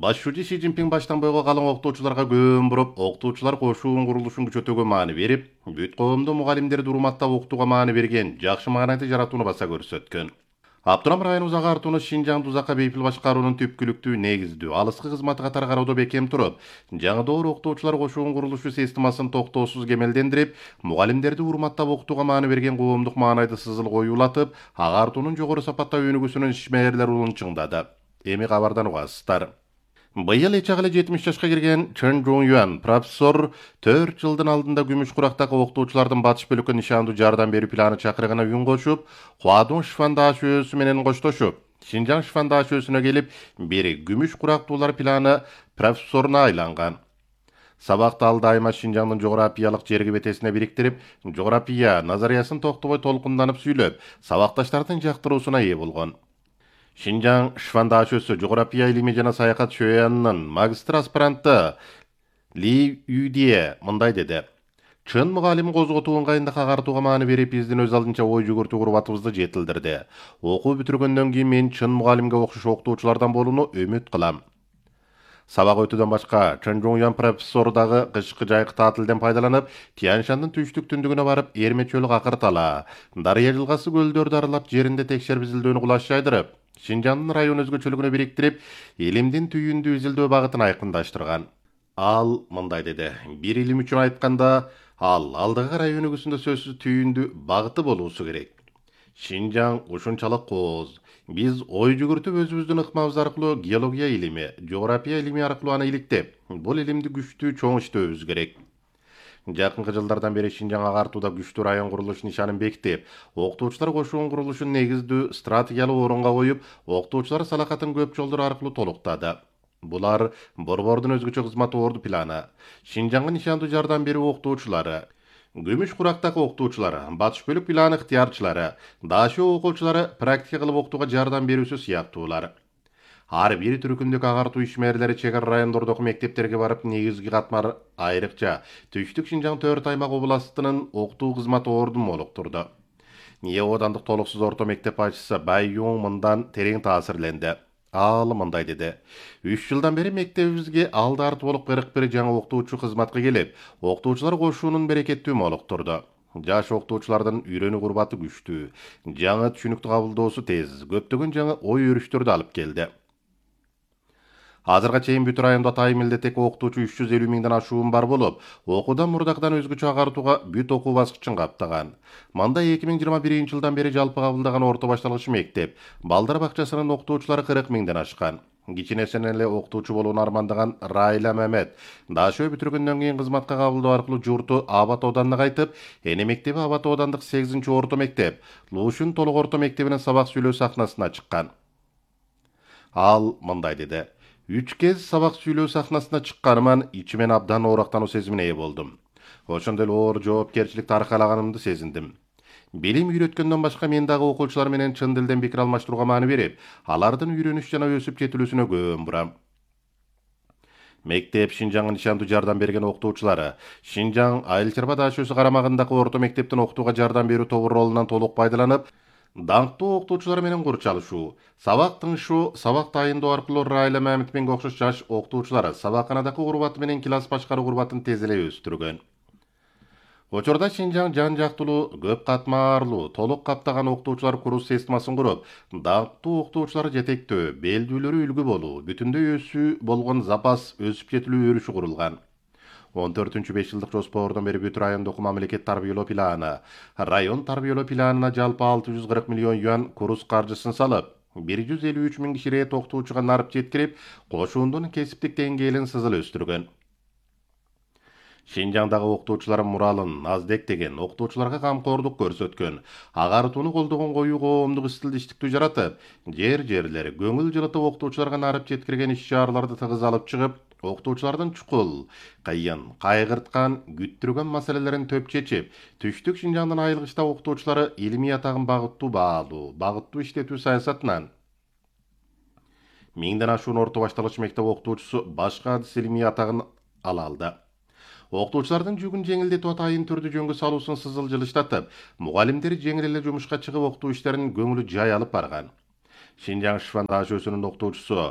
Башчы Си Цзиньпин баштан бойго калың окутуучуларга көөн буруп, окутуучулар кошуун курулушун күчөтүүгө маани берип, бүт коомдо мугалимдерди урматтап окутууга маани берген, жакшы маанайды жаратууну баса көрсөткөн. Аптурам району узак артууну Шинжаңды узакка бейпил башкаруунун түпкүлүктүү негиздүү алыскы кызматы катары кароодо бекем туруп, жаңы доор окутуучулар кошуун курулушу системасын токтоосуз кемелдендирип, мугалимдерди урматтап окутууга маани берген коомдук маанайды сызыл коюулатып, агартуунун жогору сапатта өнүгүүсүнүн ишмерлер улун чыңдады. Эми кабардан угасыздар. Быйыл эчагылы 70 жашка кирген Чен Жон Юан профессор 4 жылдын алдында күмүш курактагы окутуучулардын батыш бөлүккө нишандуу жардам берүү планы чакырыгына үн кошуп, Хуадун Шифандаш өсү менен коштошуп, Шинжаң Шифандаш өсүнө келип, бери күмүш курактуулар планы профессоруна айланган. Сабакты ал дайыма Шинжаңдын жографиялык жерги бетесине бириктирип, жография назариясын токтобой толкунданып сүйлөп, сабакташтардын жактыруусуна ээ болгон. Шинжаң Шифандашөсү жография илими жана саякат шөянынын магистр аспиранты Ли Юдие мындай деди. Чын мугалим козготуу ыңгайында агартууга маани берип, биздин өз алдынча ой жүгүртүү курбатыбызды жетилдирди. Окуу бүтүргөндөн кийин мен чын мугалимге окшош окутуучулардан болууну үмүт кылам. Сабак өтүүдөн башка Чен Жон Юан профессору дагы кышкы жайкы таатилден пайдаланып, Тяньшандын түштүк түндүгүнө барып, Эрме чөлү акыртала, Дарыя жылгасы көлдөрдү аралап, жеринде текшерип изилдөөнү кулаш жайдырып, Шинжаңдын район өзгөчөлүгүнө бириктирип, элимдин түйүндү изилдөө багытын айкындаштырган. Ал мындай деди. Бир илим үчүн айтканда, ал алдыгы район өгүсүндө сөзсүз түйүндү багыты болуусу керек. Шинжаң ушунчалык кооз. Биз ой жүгүртүп өзүбүздүн ыкмабыз аркылуу геология илими, жография илими аркылуу аны иликтеп, бул илимди күчтүү чоң иштөөбүз керек. Жакынкы жылдардан бери Шинжаң агартууда күчтүү район курулуш нишанын бекитип, окутуучулар кошуун курулушун негиздүү стратегиялык орунга коюп, окутуучулар салакатын көп жолдор аркылуу толуктады. Булар Борбордун өзгөчө кызматы орду планы, Шинжаңга нишандуу жардам берүү окутуучулары, күмүш курактагы окутуучулары, батыш бөлүк планы ыктыярчылары, даашоо окуучулары, практика кылып окутууга жардам берүүсү сыяктуулар. Ар бир түркүмдүк агартуу ишмерлери чек ара райондордогу мектептерге барып, негизги катмар айрыкча Түштүк Шинжаң 4 аймак областынын окутуу кызматы ордун молуктурду. НИИ оодандык толуксуз орто мектеп башчысы Бай Юң мындан терең таасирленди. Ал мындай деди. 3 жылдан бери мектебибизге алды арты болуп 41 жаңы окутуучу кызматка келип, окутуучулар кошуунун берекеттүү молуктурду. Жаш окутуучулардын үйрөнүү курбаты күчтүү, жаңы түшүнүктү кабылдоосу тез, көптөгөн жаңы ой өрүштөрдү алып келди. Азырга чейин бүт райондо атайын милдеттеги окутуучу 350 миңден ашуун бар болуп, окуудан мурдакыдан өзгөчө агартууга бүт окуу баскычын каптаган. Мында 2021 жылдан бери жалпы кабылдаган орто башталгыч мектеп, балдар бакчасынын окутуучулары 40 миңден ашкан. Кичинесинен эле окутуучу болууну армандаган Райла Мамет даашөө бүтүргөндөн кийин кызматка кабылдоо аркылуу журту Абат ооданына кайтып, эне мектеби Абат оодандык 8-орто мектеп, Лушун толук орто мектебинин сабак сүйлөө сахнасына чыккан. Ал мындай деди. 3 кез сабак сүйлөө сахнасына чыкканыман ичимен абдан оорактануу сезимине ээ болдум. Ошондой эле оор жоопкерчиликти аркалаганымды сезиндим. Билим үйрөткөндөн башка мен дагы окуучулар менен чын дилден пикир алмаштырууга маани берип, алардын үйрөнүш жана өсүп жетилүүсүнө көөн бурам. Мектеп Шинжаңга нишандуу жардам берген окутуучулары, Шинжаң Айыл Чарба даашөөсү карамагындагы орто мектептин окутууга жардам берүү тобу ролунан толук пайдаланып, даңктуу окутуучулар менен курчалышуу, сабак тыңшуу, сабак дайындоо аркылуу Райла Мамитменге окшош жаш окутуучулар сабаканадагы курбаты менен класс башкаруу курбатын тез эле өстүргөн. Учурда Шинжаң жан жактылуу, көп катмарлуу, толук каптаган окутуучулар куруу системасын куруп, даңктуу окутуучулар жетектөө, белдүүлөрү үлгү болуу, бүтүндөй өсүү болгон запас өсүп жетилүү өрүшү курулган. 14-5 жылдык жоспордон бери бүт райондогу мамлекет тарбиялоо планы, район тарбиялоо планына жалпы 640 миллион юан курус каржысын салып, 153 миң кишиге окутуучуга нарып жеткирип, кошуундун кесиптик деңгээлин сызыл өстүргөн. Шинжаңдагы окутуучулар муралын Наздек деген окутуучуларга камкордук көрсөткөн, агартууну колдогон коюу коомдук стилдиштиктүү жаратып, жерлери көңүл жылытып окутуучуларга нарып жеткирген иш-чараларды тыгыз алып чыгып, окутуучулардын чукул, кыйын, кайгырткан, күттүргөн маселелерин төп чечип, Түштүк Шинжаңдын айылгычта окутуучулары илимий атагын багыттуу баалуу, багыттуу иштетүү саясатынан 1000ден ашуун орто башталгыч мектеп окутуучусу башка адыс илимий атагын ала алды. Окутуучулардын жүгүн жеңилдетип атайын түрдүү жөнгө салуусун сызыл жылыштатып, мугалимдер жеңил эле жумушка чыгып окутуу иштерин көңүлү жай алып барган. Шинжаң Шифандаш өсүнүн окутуучусу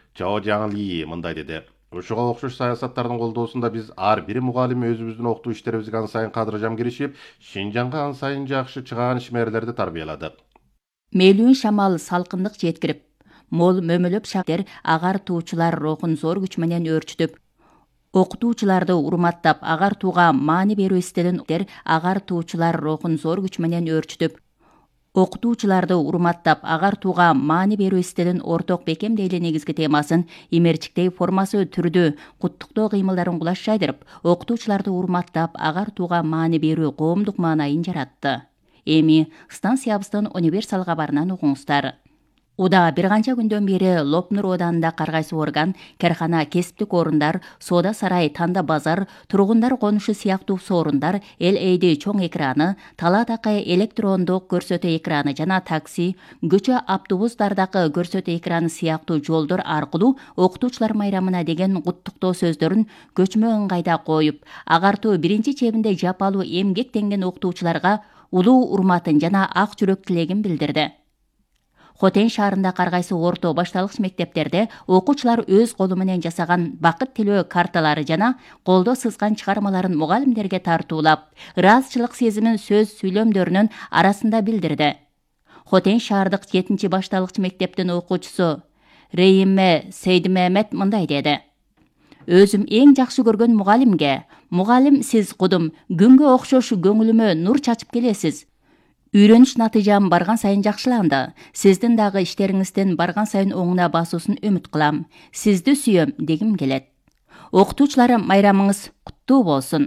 Чао Жаңыл Ли мындай деди. Ушуга окшош саясаттардын колдоосунда биз ар бир мугалим өзүбүздүн окутуу иштерибизге ан сайын кадыржам киришип, Шинжаңга ан сайын жакшы чыгаан ишмерлерди тарбияладык. Мейлүүн шамал салкындык жеткирип, мол мөмөлөп шактер агартуучулар рухун зор күч менен өөрчүтүп, окутуучуларды урматтап, агартууга маани берүү истеден агартуучулар рухун зор күч менен өөрчүтүп, окутуучуларды урматтап, агартууга маани берүү истеден орток бекемдейли негизги темасын имерчиктей формасы түрдүү куттуктоо кыймылдарын кулаш жайдырып, окутуучуларды урматтап, агартууга маани берүү коомдук маанайын жаратты. Эми станциябыздын универсал кабарынан угуңуздар. Уда бир канча күндөн бери Лопнур оданында каргайсы орган, кархана, кесиптик орундар, соода сарай, танда базар, тургундар конушу сыяктуу соорундар, LED чоң экраны, талаадакы электрондук көрсөтүү экраны жана такси, көчө автобустардагы көрсөтүү экраны сыяктуу жолдор аркылуу окутуучулар майрамына деген куттуктоо сөздөрүн көчмө ыңгайда коюп, агартуу биринчи чебинде жапалуу эмгектенген окутуучуларга улуу урматын жана ак жүрөк тилегин билдирди. Хотен шаарында каргайсы орто башталгыч мектептерде окуучулар өз колу менен жасаган бакыт тилөө карталары жана колдо сызган чыгармаларын мугалимдерге тартуулап, ыраазычылык сезимин сөз сүйлөмдөрүнүн арасында билдирди. Хотен шаардык 7 башталгыч мектептин окуучусу Рейиме Сейдимемет мындай деди. Өзүм эң жакшы көргөн мугалимге, мугалим сиз кудум күнгө окшош көңүлүмө нур чачып келесиз. Үйрөнүш натыйжам барган сайын жакшыланды. Сиздин дагы иштериңиздин барган сайын оңуна басуусын үмүт кылам. Сизди сүйөм дегим келет. Окутуучулар майрамыңыз куттуу болсун.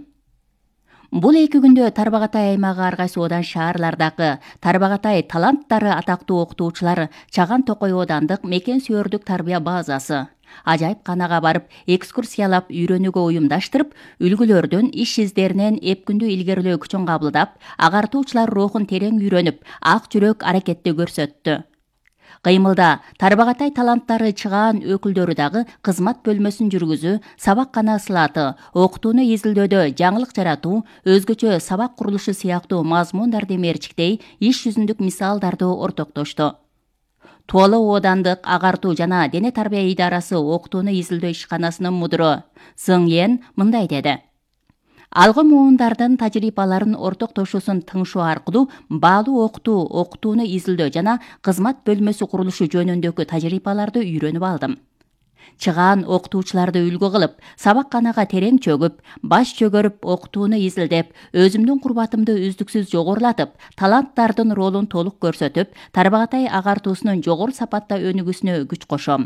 Бул 2 күндө Тарбағатай аймагы аргайсы одан шаарлардагы Тарбағатай таланттары атактуу окутуучулар Чаган Токой одандык мекен сүйөрдүк тарбия базасы ажайып канага барып, экскурсиялап, үйрөнүүгө уюмдаштырып, үлгүлөрдүн иш издеринен эпкүндүү илгерилөө күчүн кабылдап, агартуучулар рухун терең үйрөнүп, ак жүрөк аракетти көрсөттү. Кыймылда Тарбағатай таланттары чыгаан өкүлдөрү дагы кызмат бөлмөсүн жүргүзүү, сабаккана ысылаты, окутууну изилдөөдө жаңылык жаратуу, өзгөчө сабак курулушу сыяктуу мазмундарды мерчиктей, иш жүзүндүк мисалдарды ортоктошту. Туалы одандык агартуу жана дене тарбия идарасы окутууну изилдөө ишканасынын мудуру Зың Ен мындай деди. Алгы муундардын тажрыйбаларын ортоктошуусун тыңшоо аркылуу баалуу окутуу, окутууну изилдөө жана кызмат бөлмөсү курулушу жөнүндөгү тажрыйбаларды үйрөнүп алдым. Чыгаан окутуучуларды үлгү кылып, сабакканага терең чөгүп, баш чөгөрүп, окутууну изилдеп, өзүмдүн курбатымды үздүксүз жогорулатып, таланттардын ролун толук көрсөтүп, Тарбағатай агартуусунун жогору сапатта өнүгүүсүнө күч кошом.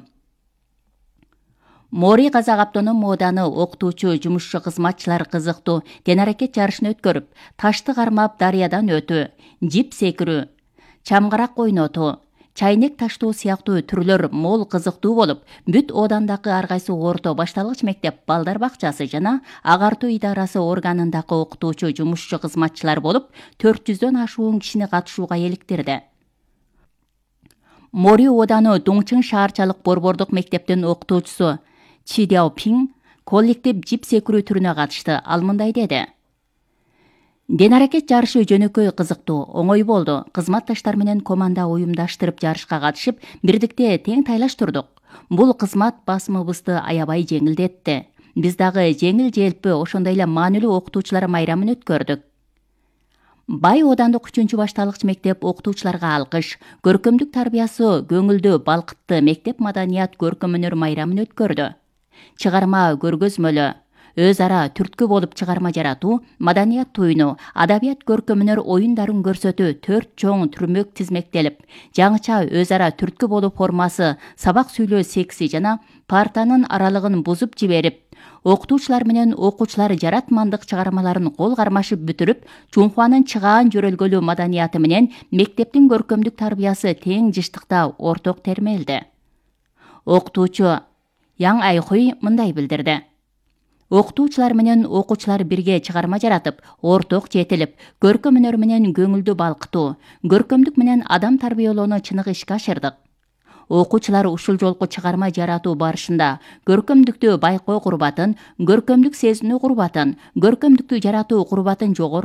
Мори Казак автоном мооданы окутуучу, жумушчу кызматчылар кызыктуу ден аракет жарышын өткөрүп, ташты кармап дарыядан өтүү, жип секирүү, чамгарак ойнотуу, чайнек таштоо сыяктуу түрлөр мол кызыктуу болуп, бүт одандагы аргайсы орто башталгыч мектеп балдар бакчасы жана агартуу идарасы органындагы окутуучу, жумушчу кызматчылар болуп, 400дөн ашуун кишини катышууга эликтирди. Мори оданы Дуңчың шаарчалык борбордук мектептин окутуучусу Чи Дяопин коллектив жип секирүү түрүнө катышты. Ал мындай деди. Ден аракет жарышы жөнөкөй кызыктуу, оңой болду. Кызматташтар менен команда уюмдаштырып жарышка катышып, бирдикте тең тайлаштырдык. Бул кызмат басымыбызды аябай жеңилдетти. Биз дагы жеңил желпи, ошондой эле маанилүү окутуучулар майрамын өткөрдүк. Бай одандык 3 башталгыч мектеп окутуучуларга алкыш, көркөмдүк тарбиясы көңүлдүү балкытты мектеп маданият көркөм өнөр майрамын өткөрдү. Чыгарма көргөзмөлө, өз ара түрткү болуп чыгарма жаратуу, маданият туюну, адабият көркөм өнөр оюндарын көрсөтүү 4 чоң түрмөк тизмектелип, жаңыча өз ара түрткү болуу формасы, сабак сүйлөө секси жана партанын аралыгын бузуп жиберип, окутуучулар менен окуучулар жаратмандык чыгармаларын кол кармашып бүтүрүп, Чунхуанын чыгаан жөрөлгөлүү маданияты менен мектептин көркөмдүк тарбиясы тең жыштыкта орток термелди. Окутуучу Яң Айхуй мындай билдирди. Окутуучулар менен окуучулар бирге чыгарма жаратып, орток жетилип, көркөм өнөр менен көңүлдү балкытуу, көркөмдүк менен адам тарбиялоону чыныгы ишке ашырдык. Окуучулар ушул жолку чыгарма жаратуу барышында көркөмдүктү байкоо курбатын, көркөмдүк сезинүү курбатын, көркөмдүктү жаратуу курбатын жогору